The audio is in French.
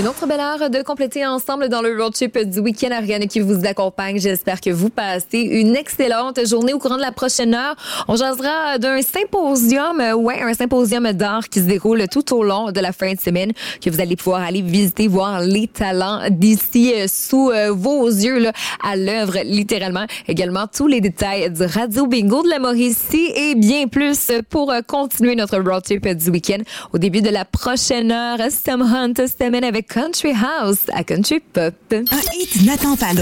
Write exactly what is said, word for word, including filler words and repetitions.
Une autre belle heure de compléter ensemble dans le road trip du week-end. Ariane qui vous accompagne. J'espère que vous passez une excellente journée au courant de la prochaine heure. On jasera d'un symposium, ouais, un symposium d'art qui se déroule tout au long de la fin de semaine, que vous allez pouvoir aller visiter, voir les talents d'ici euh, sous euh, vos yeux, là, à l'œuvre, littéralement. Également, tous les détails du Radio Bingo de la Mauricie et bien plus pour euh, continuer notre road trip du week-end. Au début de la prochaine heure, Sam Hunt se termine avec Country House à Country Pop. Un hit n'attend pas l'autre.